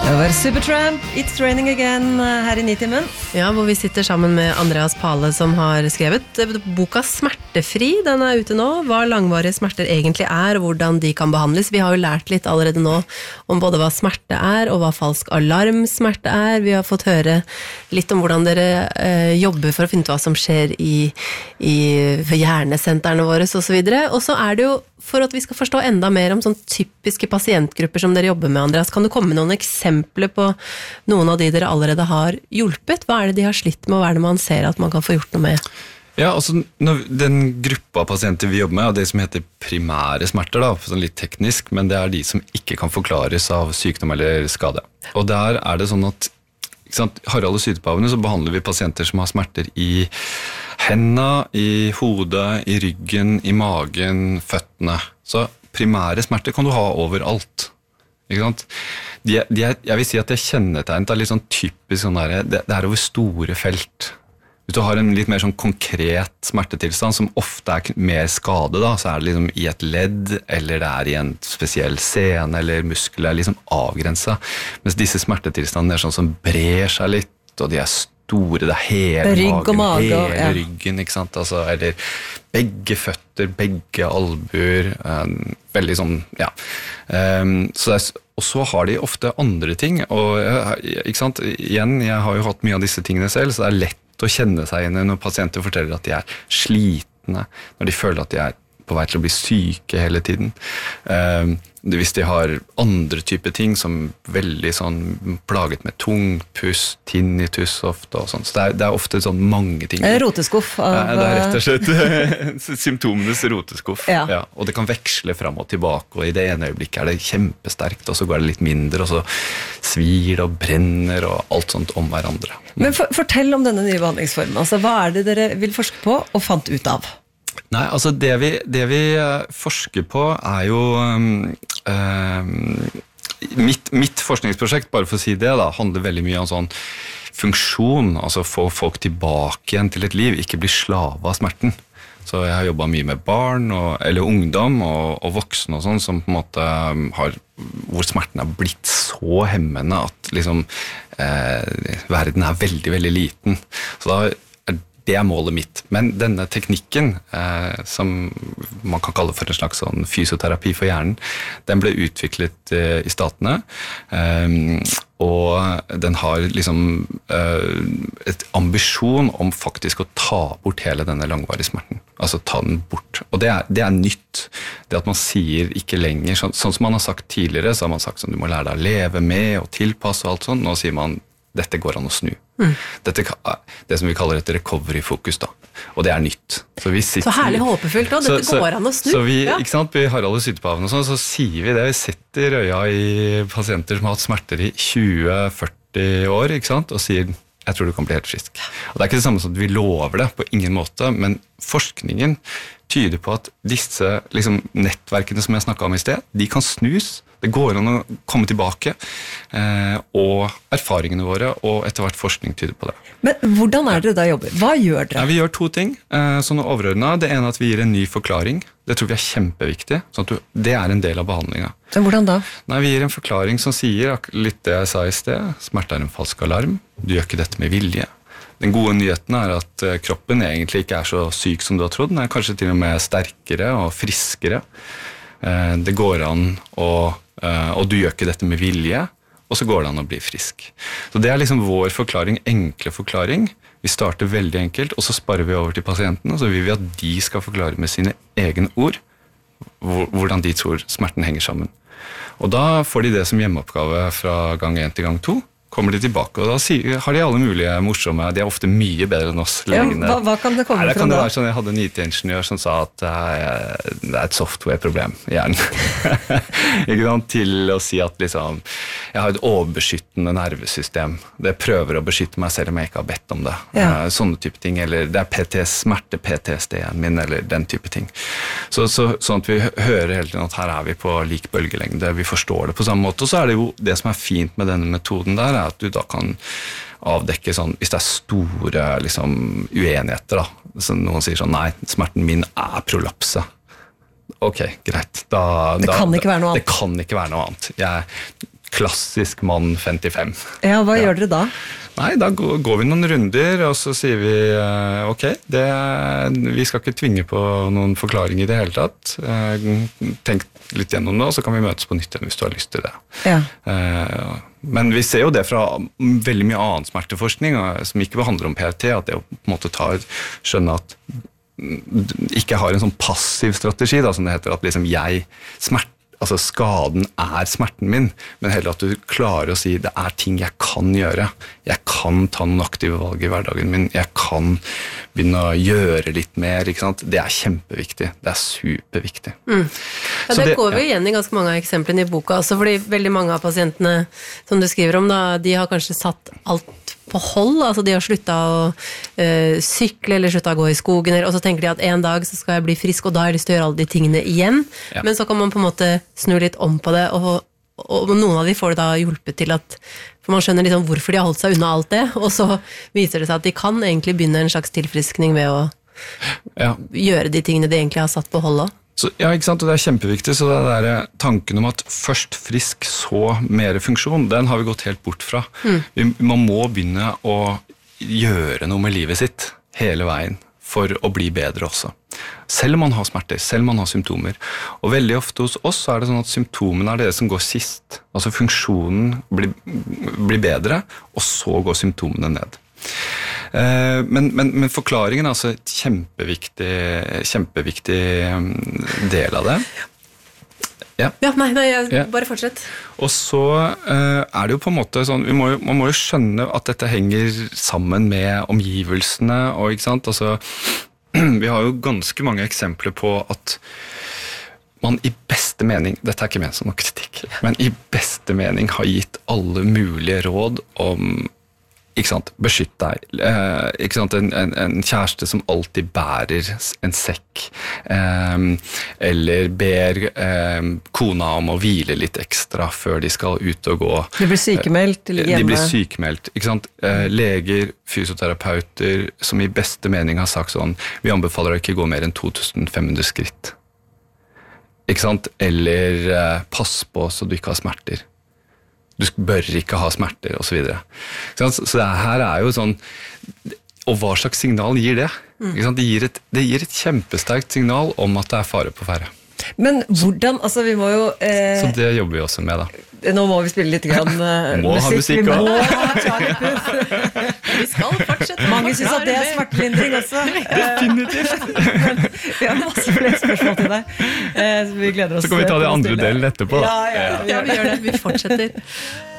Det var Supertramp, It's Raining Again her i Nitimen. Ja, hvor vi sitter sammen med Andreas Pale som har skrevet boka Smertefri. Den er ute nå, hva langvarige smerter egentlig er og hvordan de kan behandles. Vi har jo lært litt allerede nå om både hva smerte er og hva falsk alarmsmerte er. Vi har fått høre litt om hvordan dere jobber for å finne ut hva som skjer i hjernesentrene våre og så videre. Og så er det jo for at vi skal forstå enda mer om sånne typiske pasientgrupper som dere jobber med, Andreas, kan du komme med noen eksempler på noen av de dere allerede har hjulpet? Hva er det de har slitt med, og hva er det man ser at man kan få gjort noe med? Ja, altså den gruppa pasienter vi jobber med, er det som heter primære smerter, da, sånn litt teknisk, men det er de som ikke kan forklares av sykdom eller skade. Og der er det sånn at Harald og Sydepaven, så behandler vi pasienter som har smerter i hendene, i hodet, i ryggen, i magen, føttene. Så primære smerter kan du ha overalt. Ikke sant? Jeg vil si at det kjennetegnet er litt sånn typisk sånn der, det er over store felt. Hvis du har en litt mer sånn konkret smertetilstand som ofte er mer skade, da, så er det liksom i et ledd, eller det er i en spesiell sene eller muskel, det er liksom avgrenset. Mens disse smertetilstandene er sånn som brer seg litt, og de er store, det er hele magen, hele ryggen, ikke sant? Altså, eller begge føtter, begge albuer, veldig sånn, ja. Og så har de ofte andre ting, og ikke sant? Igjen, jeg har jo hatt mye av disse tingene selv, så det er lett å kjenne seg igjen når pasienter forteller at de er slitne, når de føler at de er på vei til å bli syke hele tiden. Hvis de har andre typer ting som veldig sånn plaget med tungpust, tinnitus ofte og sånn. Så det er ofte sånn mange ting. Roteskuff. Det er rett og slett symptomenes roteskuff. Ja. Ja, og det kan veksle fram og tilbake, og i det ene øyeblikket er det kjempesterkt, og så går det litt mindre, og så svir det og brenner og alt sånt om hverandre. Men fortell om denne nye behandlingsformen. Altså, hva er det dere vil forske på og fant ut av? Nei, altså det vi forsker på er jo mitt forskningsprosjekt, bare for å si det da, handler veldig mye om sånn funksjon, altså få folk tilbake igjen til et liv, ikke bli slave av smerten. Så jeg har jobbet mye med barn, eller ungdom og voksne og sånn, som på en måte hvor smerten er blitt så hemmende at liksom, verden er veldig, veldig liten. Så da det er målet mitt. Men denne teknikken, som man kan kalle for en slags sånn fysioterapi for hjernen, den ble utviklet i statene, og den har liksom et ambisjon om faktisk å ta bort hele denne langvarige smerten. Altså ta den bort. Og det er nytt. Det at man sier ikke lenger, sånn som man har sagt tidligere, så har man sagt sånn, du må lære deg å leve med og tilpasse og alt sånt. Nå sier man, dette går an å snu. Dette det som vi kaller et recovery-fokus da, og det er nytt. Så herlig håpefullt, og dette går an å snu. Så vi, ikke sant, vi Harald og Sydepaven og sånn, så sier vi det, vi setter øya i pasienter som har hatt smerter i 20-40 år, ikke sant, og sier, jeg tror du kan bli helt frisk. Og det er ikke det samme som at vi lover det, på ingen måte, men forskningen tyder på at disse liksom, nettverkene som jeg snakket om i sted, de kan snus. Det går an å komme tilbake, og erfaringene våre, og etter hvert forskning tyder på det. Men hvordan er dere da jobber? Hva gjør dere? Ja, vi gjør 2 ting, sånn overordnet. Det ene er at vi gir en ny forklaring. Det tror vi er kjempeviktig, sånn at det er en del av behandlingen. Men hvordan da? Nei, vi gir en forklaring som sier litt det jeg sa i sted. Smerte er en falsk alarm. Du gjør ikke dette med vilje. Den gode nyheten er at kroppen egentlig ikke er så syk som du har trodd. Den er kanskje til og med sterkere og friskere. Det går an og du gjør ikke dette med vilje, og så går det an å bli frisk. Så det er liksom vår forklaring, enkle forklaring. Vi starter veldig enkelt, og så sparer vi over til pasienten, og så vil vi at de skal forklare med sine egne ord hvordan de tror smerten henger sammen. Og da får de det som hjemmeoppgave fra gang 1 til gang 2, kommer de tilbake, og da har de alle mulige morsomme, de er ofte mye bedre enn oss legene. Ja, hva kan det komme fra da? Det kan det være sånn, jeg hadde en IT-ingeniør som sa at det er et software-problem i hjernen. Ikke sant? Til å si at liksom, jeg har et overbeskyttende nervesystem. Det prøver å beskytte meg selv om jeg ikke har bedt om det. Ja. Sånne type ting, eller det er smerte PTSD-en min, eller den type ting. Sånn at vi hører hele tiden at her er vi på lik bølgelengde, vi forstår det på samme måte, og så er det jo det som er fint med denne metoden der, er at du da kan avdekke sånn, hvis det er store liksom, uenigheter da, så noen sier sånn, nei, smerten min er prolapse. Ok, greit. Det kan ikke være noe annet. klassisk mann 55. Ja, hva gjør dere da? Nei, da går vi noen runder, og så sier vi ok, vi skal ikke tvinge på noen forklaring i det hele tatt. Tenk litt gjennom det, og så kan vi møtes på nytt igjen hvis du har lyst til det. Ja. Men vi ser jo det fra veldig mye annen smerteforskning, som ikke handler om PRT, at det å på en måte skjønne at ikke har en sånn passiv strategi, da, som det heter, at liksom altså skaden smerten min, men heller at du klarer å si det ting jeg kan gjøre. Jeg kan ta noen aktive valg i hverdagen min. Jeg kan begynne å gjøre litt mer. Ikke sant? Det kjempeviktig. Det superviktig. Ja, det går vi igjen i ganske mange av eksemplene i boka, altså fordi veldig mange av pasientene som du skriver om, da, de har kanskje satt alt på hold, altså de har sluttet å sykle eller sluttet å gå i skogen, og så tenker de at en dag så skal jeg bli frisk, og da har jeg lyst til å gjøre alle de tingene igjen, men så kan man på en måte snu litt om på det, og noen av de får det da hjulpet til at, for man skjønner liksom hvorfor de har holdt seg unna alt det, og så viser det seg at de kan egentlig begynne en slags tilfriskning ved å gjøre de tingene de egentlig har satt på hold. Så, ja, ikke sant, og det kjempeviktig, så det der tanken om at først frisk, så mer funksjon, den har vi gått helt bort fra. Man må begynne å gjøre noe med livet sitt hele veien for å bli bedre også. Selv om man har smerter, selv om man har symptomer. Og veldig ofte hos oss er det sånn at symptomene det som går sist. Altså funksjonen blir bedre, og så går symptomene ned. Men forklaringen er altså et kjempeviktig del av det. Bare fortsett. Og så det jo på en måte sånn, man må jo skjønne at dette henger sammen med omgivelsene, og ikke sant, altså, vi har jo ganske mange eksempler på at man i beste mening, dette ikke ment som noe kritikk, men i beste mening har gitt alle mulige råd om ikke sant, beskytt deg, ikke sant, en kjæreste som alltid bærer en sekk, eller ber kona om å hvile litt ekstra før de skal ut og gå. De blir sykemeldt eller hjemme. De blir sykemeldt, ikke sant. Leger, fysioterapeuter, som i beste mening har sagt sånn, vi anbefaler deg ikke gå mer enn 2500 skritt. Ikke sant? Eller pass på så du ikke har smerter. Du bør ikke ha smerter, og så videre. Så det her jo sånn, og hva slags signal gir det? Det gir et kjempesterkt signal om at det fare på ferde. Men hvordan, altså vi må jo... Så det jobber vi også med da. Nå må vi spille litt grann musikk. Vi må ta litt puss. Vi skal fortsette. Mange synes at det smertelindring også. Definitivt. Men vi har masse flere spørsmål til deg. Så vi gleder oss. Så kan vi ta det andre delen etterpå. Ja, vi gjør det. Vi fortsetter.